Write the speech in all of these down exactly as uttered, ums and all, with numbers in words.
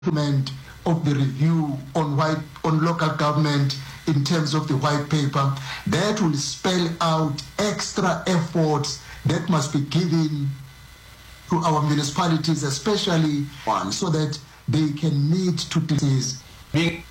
document of the review on white on local government in terms of the white paper that will spell out extra efforts that must be given to our municipalities, especially one, so that they can meet to disease being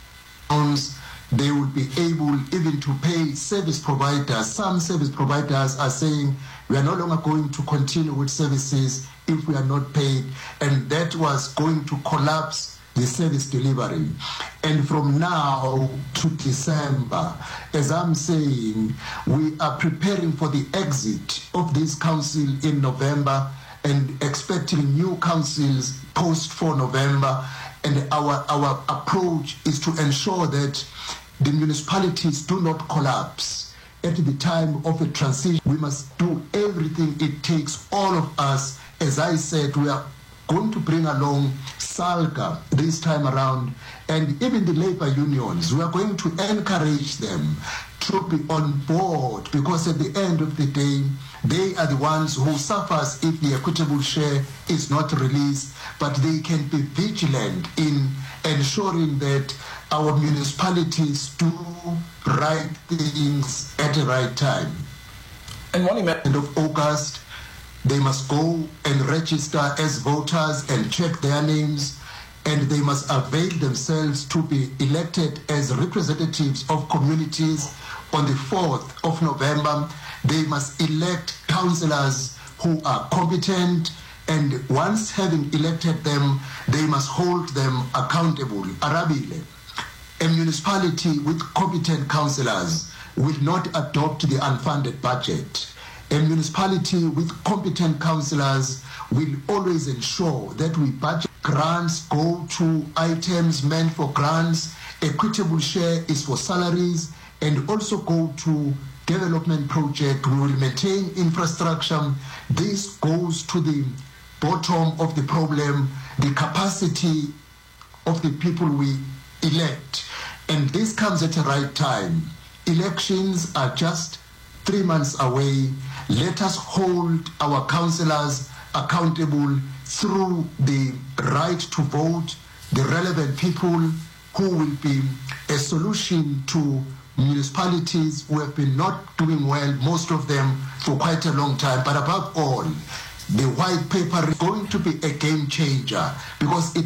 they will be able even to pay service providers. Some service providers are saying we are no longer going to continue with services if we are not paid, and that was going to collapse the service delivery. And from now to December, as I'm saying, we are preparing for the exit of this council in November and expecting new councils post for November. And our, our approach is to ensure that the municipalities do not collapse. At the time of a transition, we must do everything it takes, all of us. As I said, we are going to bring along SALGA this time around, and even the labor unions. We are going to encourage them to be on board, because at the end of the day, they are the ones who suffers if the equitable share is not released, but they can be vigilant in ensuring that our municipalities do right things at the right time. And one end of August, they must go and register as voters and check their names, and they must avail themselves to be elected as representatives of communities. On the fourth of November, they must elect councillors who are competent, and once having elected them, they must hold them accountable. Arabile, a municipality with competent councillors will not adopt the unfunded budget. A municipality with competent councillors will always ensure that we budget grants go to items meant for grants, equitable share is for salaries, and also go to development project. We will maintain infrastructure. This goes to the bottom of the problem, the capacity of the people we elect. And this comes at the right time. Elections are just three months away. Let us hold our councillors accountable through the right to vote, the relevant people who will be a solution to municipalities who have been not doing well, most of them for quite a long time. But above all, the white paper is going to be a game changer, because it